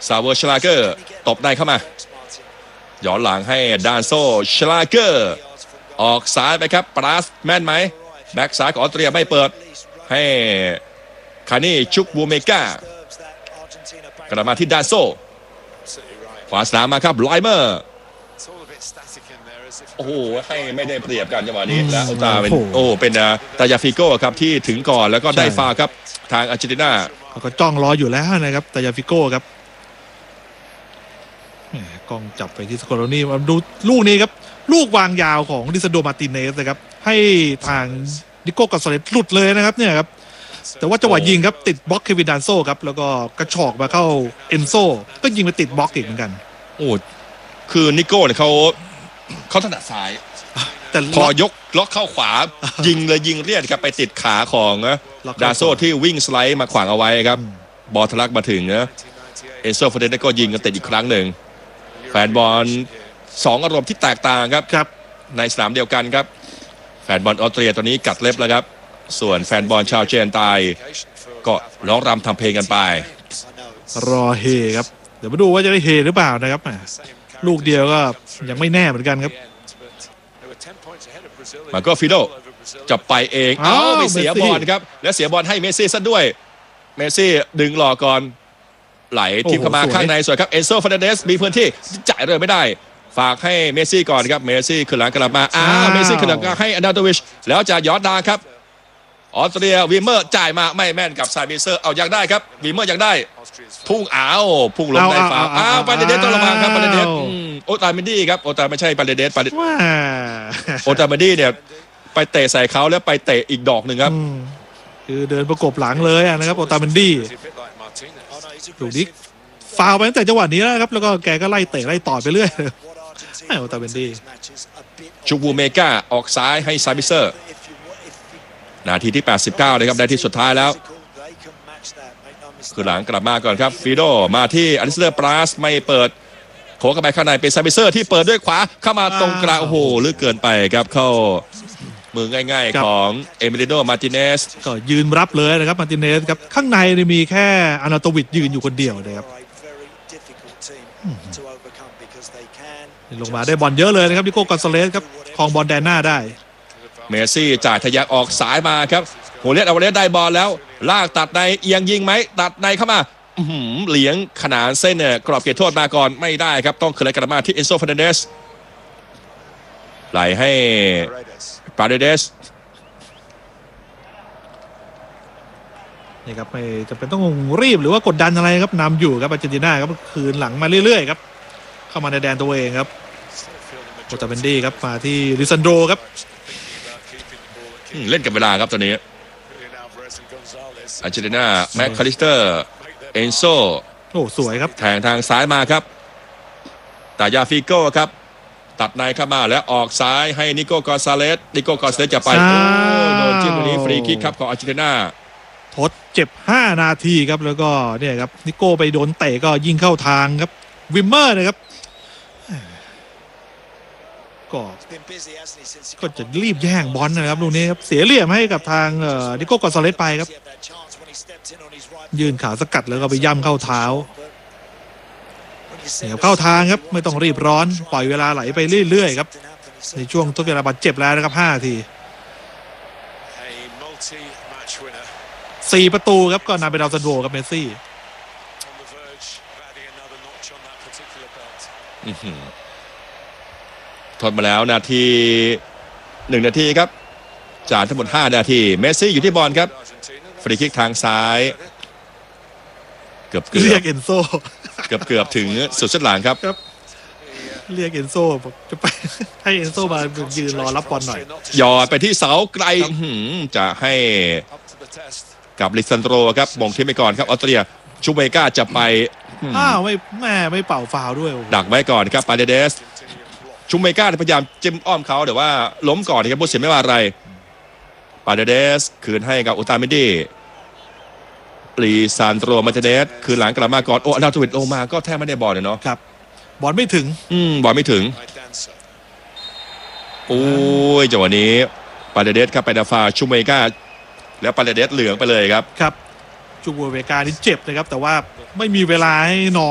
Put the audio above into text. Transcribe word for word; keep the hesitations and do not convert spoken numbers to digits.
ซาเวอร์ชลาเกอร์ตบได้เข้ามาย้อนหลังให้ดานโซชลาเกอร์ออกซ้ายไปครับปราสแม่นไหมแบ็กซ้ายของออสเตรียไม่เปิดให้คานี่ชุกบูเมกากลับมาที่ดานโซขวาสนามมาครับไลเมอร์โอ้โหให้ไม่ได้เปรียบกันจังหวะนี้แล้วตาเป็นโอ้เป็นตายาฟิโก้ครับที่ถึงก่อนแล้วก็ได้ฟาวครับทางอาร์เจนตินาก็จ้องรออยู่แล้วนะครับตายาฟิโก้ครับกล้องจับไปที่สกอโรนี่มาดูลูกนี้ครับลูกวางยาวของดิซานโดมาร์ติเนสนะครับให้ทางนิโก้กอสซาเลสหลุดเลยนะครับเนี่ยครับแต่ว่าจังหวะยิงครับติดบล็อกเควินดานโซครับแล้วก็กระชอกมาเข้าเอนโซก็ยิงไปติดบล็อกอีกเหมือนกันโอ้คือนิโก้เนี่ยเขาเขาถนัดซ้ายแต่พอยกล็อกเข้าขวายิงเลยยิงเรียดครับไปติดขาของดานโซที่วิ่งสไลด์มาขวางเอาไว้ครับบอลทะลักมาถึงนะเอนโซเฟเดนก็ยิงกันติดอีกครั้งหนึ่งแฟนบอลสองอารมณ์ที่แตกต่างครับครับในสนามเดียวกันครับแฟนบอลออสเตรียตอนนี้กัดเล็บแล้วครับส่วนแฟนบอลชาวเจนไตก็ร้องรำทำเพลงกันไปรอเฮครับเดี๋ยวมาดูว่าจะได้เฮหรือเปล่านะครับลูกเดียวก็ยังไม่แน่เหมือนกันครับมาโกฟิโดจะไปเองเอ้าไม่เสียบอลครับและเสียบอลให้เมสซี่ซะด้วยเมสซี่ดึงหลอกก่อนไหลทิมเข้ามาข้างในสวยครับเอนโซฟาเดเดสมีพื้นที่จ่ายเลยไม่ได้ฝากให้เมสซี่ก่อนครับเมสซี่ขึ้นหลังกลับมาอ้าวเมสซี่ขึ้นหลังให้อนาโตวิชแล้วจะย้อนดาครับออสเตรียวีเมอร์จ่ายมาไม่แม่นกับซาบิเซอร์เอายังได้ครับวีเมอร์ยังได้พุ่งอ้าวพุ่งลงในฝาอ้าวปาเดเดสต้องระวังครับปาเดเดสโอตาเมดี้ครับโอตาไม่ใช่ปาเดเดสปาเดเดสโอตาเมดี้เนี่ยไปเตะใส่เขาแล้วไปเตะอีกดอกหนึ่งครับคือเดินประกบหลังเลยนะครับโอตาเมดี้ดูดิฟาวไปตั้งแต่จังหวะนี้แล้วครับแล้วก็แกก็ไล่เตะไล่ต่อไปเรื่อยให้โอตาเมดี้ชูบูเมกาออกซ้ายให้ซาบิเซอร์นาทีที่แปดสิบเก้านะครับนาทีสุดท้ายแล้วคือหลังกลับมาก่อนครับฟิโดมาที่อลิสเลอร์ปราสไม่เปิดโขกเข้าไปข้างในเป็นซาบิเซอร์ที่เปิดด้วยขวาเข้ามาตรงกลางโอ้โหลึกเกินไปครับเข้ามือง่ายๆของเอมิลิโดมาร์ติเนสก็ยืนรับเลยนะครับมาร์ติเนสครับข้างในมีแค่อานาโตวิชยืนอยู่คนเดียวนะครับลงมาได้บอลเยอะเลยนะครับนิโก้กอนซาเลสครับครองบอลแดนหน้าได้เมสซี่จ่ายทะยักออกสายมาครับโหเลสเอาเลสได้บอลแล้วลากตัดในเอียงยิงไหมตัดในเข้ามาเหลียงขนานเส้นเนี่ยกรอบเขตโทษมาก่อนไม่ได้ครับต้องขึ้นไหลกลับมาที่เอนโซฟาเดเดสไหลให้ปาเดเดสนี่ครับไม่จำเป็นต้องรีบหรือว่ากดดันอะไรครับนำอยู่ครับอาร์เจนตินาครับคืนหลังมาเรื่อยๆครับเข้ามาในแดนตัวเองครับโอตาเบนดี้ครับมาที่ลิซันโดครับเล่นกับเวลาครับตอนนี้อาร์เจนตินาแม็กคาลิสเตอร์เอนโซโอ้สวยครับแทงทางซ้ายมาครับตายาฟิโก้ครับตัดในเข้ามาแล้วออกซ้ายให้นิโก้กอนซาเลสนิโก้กอนซาเลสจะไปโอ้โดนจิ้มตรงนี้ฟรีคิกครับของอาร์เจนตินาทดเจ็บห้านาทีครับแล้วก็เนี่ยครับนิโก้ไปโดนเตะก็ยิงเข้าทางครับวิมเมอร์นะครับก็ก็จะรีบแย่งบอลนะครับลูกนี้ครับเสียเหลี่ยมให้กับทางนิโก้กอนซาเลสไปครับยืนขาสกัดแล้วก็ไปย่ำเข้าเท้าเนี่ยเข้าทางครับไม่ต้องรีบร้อนปล่อยเวลาไหลไปเรื่อยๆครับในช่วงทดเวลาบาดเจ็บแล้วนะครับห้านาทีสี่ประตูครับก็นำไปดาวซันโวกับเมสซี่ทดมาแล้วนาทีหนึ่งนาทีครับจากทั้งหมดห้านาทีเมสซี่อยู่ที่บอลครับฟรีคิกทางซ้ายเกือบเรียกเอนโซเกือบเกือบถึงสุดเส้นหลังครับเรียกเอนโซบอกจะไปให้เอนโซมายืนรอรับบอลหน่อยหยอดไปที่เสาไกลจะให้กับลิซันโดรครับมงที่ไปก่อนครับออสเตรียชูเมกาจะไปอ้าวไม่แม่ไม่เป่าฟาวด้วยดักไว้ก่อนครับปาเดเดสชูเมกาพยายามจิ้มอ้อมเขาแต่ว่าล้มก่อนครับผู้เสียไม่ว่าอะไรปาเดเดสคืนให้กับอุตาเมดี้ลีซานโตรมาเตเดสคืนหลังกลับมาก่อนโอ้นาโตวิชโอมาก็แทบไม่ได้บอลเลยเนาะครับบอลไม่ถึงอืมบอลไม่ถึงโอ้ยจังหวะนี้ปาเดเดสครับไปดาฟาชูเมกาแล้วปาเดเดสเหลืองไปเลยครับครับชูเมกานี่เจ็บนะครับแต่ว่าไม่มีเวลาให้นอน